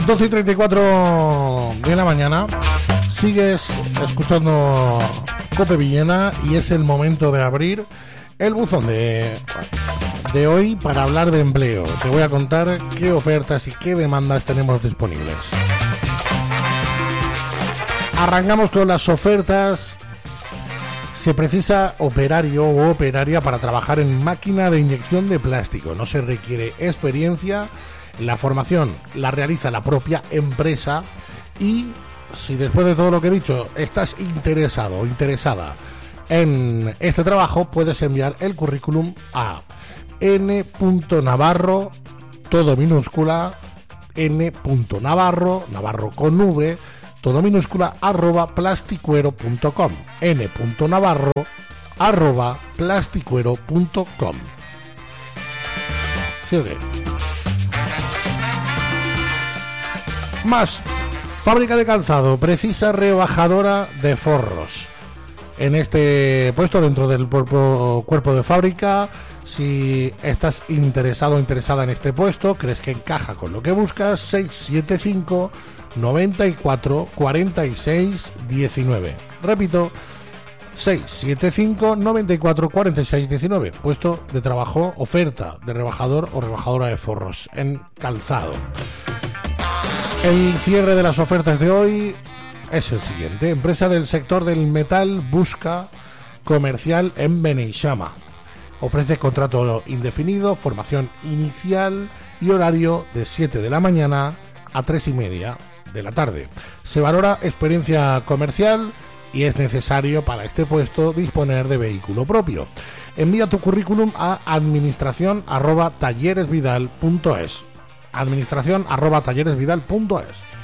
12:34 de la mañana. Sigues escuchando Cope Villena y es el momento de abrir el buzón de hoy para hablar de empleo. Te voy a contar qué ofertas y qué demandas tenemos disponibles. Arrancamos con las ofertas. Se precisa operario o operaria para trabajar en máquina de inyección de plástico. No se requiere experiencia. La formación la realiza la propia empresa y si después de todo lo que he dicho estás interesado o interesada en este trabajo, puedes enviar el currículum a n.navarro, todo minúscula, n.navarro, navarro con v, todo minúscula, @plasticuero.com, n.navarro, @plasticuero.com. Sigue. Más. Fábrica de calzado precisa rebajadora de forros. En este puesto, dentro del cuerpo de fábrica, si estás interesado o interesada en este puesto, crees que encaja con lo que buscas, 675 94 46 19. Repito, 675 94 46 19. Puesto de trabajo, oferta de rebajador o rebajadora de forros en calzado. El cierre de las ofertas de hoy es el siguiente. Empresa del sector del metal busca comercial en Beneixama. Ofrece contrato indefinido, formación inicial y horario de 7 de la mañana a 3:30 de la tarde. Se valora experiencia comercial y es necesario para este puesto disponer de vehículo propio. Envía tu currículum a administración@talleresvidal.es. administración@talleresvidal.es.